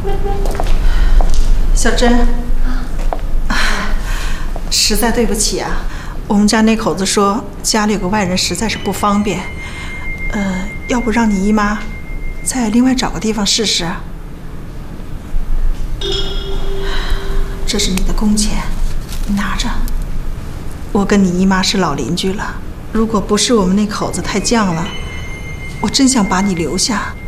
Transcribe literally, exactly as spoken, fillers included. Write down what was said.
小珍，实在对不起啊，我们家那口子说家里有个外人实在是不方便，呃，要不让你姨妈再另外找个地方试试？这是你的工钱，你拿着。我跟你姨妈是老邻居了，如果不是我们那口子太犟了，我真想把你留下。